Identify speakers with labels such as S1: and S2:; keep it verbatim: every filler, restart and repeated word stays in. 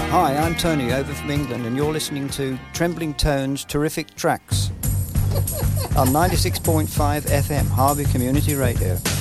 S1: Hi, I'm Tony over from England, and you're listening to Trembling Tones Terrific Tracks on ninety-six point five F M, Harvey Community Radio.